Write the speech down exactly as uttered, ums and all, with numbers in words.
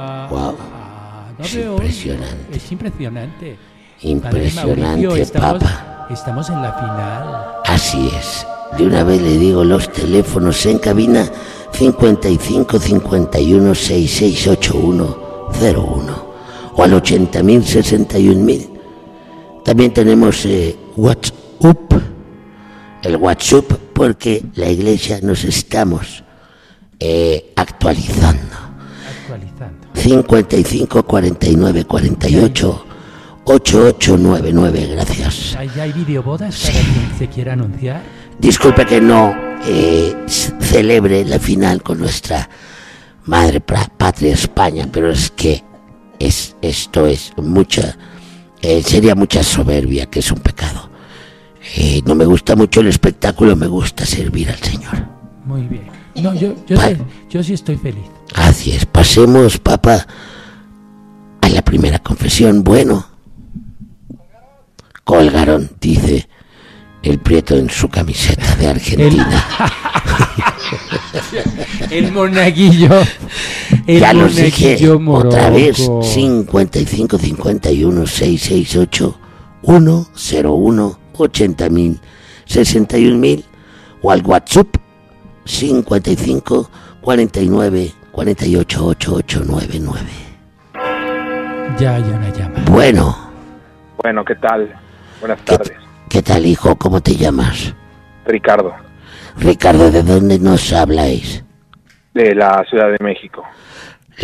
Wow. Ah, no Es veo. impresionante. Es impresionante. Impresionante, Mauricio, estamos, papa. estamos en la final. Así es. De una vez le digo los teléfonos en cabina: cincuenta y cinco cincuenta y uno sesenta y seis ochenta y uno cero uno o al ochenta mil sesenta y un mil. También tenemos eh, WhatsApp, el WhatsApp, porque la iglesia nos estamos eh, actualizando. Actualizando. cincuenta y cinco cuarenta y nueve cuarenta y ocho ochenta y ocho noventa y nueve, gracias. ¿Ya hay videobodas para quien se quiera anunciar? Disculpe que no eh, celebre la final con nuestra madre patria España, pero es que es esto es mucha, eh, sería mucha soberbia, que es un pecado. Eh, no me gusta mucho el espectáculo, me gusta servir al Señor. Muy bien. No, yo, yo, Pa- sé, yo sí estoy feliz. Así es, pasemos, papá, a la primera confesión. Bueno, colgaron, dice el Prieto en su camiseta de Argentina. El, el monaguillo. El Ya los dije monaguillo moroco. otra vez: cincuenta y cinco cincuenta y uno sesenta y seis ochenta y uno cero uno ochenta mil sesenta y un mil o al WhatsApp cincuenta y cinco cuarenta y nueve cuarenta y ocho ochenta y ocho noventa y nueve. Ya hay una llamada. Bueno, Bueno, ¿qué tal? Buenas ¿qué, tardes. ¿qué tal, hijo? ¿Cómo te llamas? Ricardo, Ricardo, ¿de dónde nos habláis? de la Ciudad de México.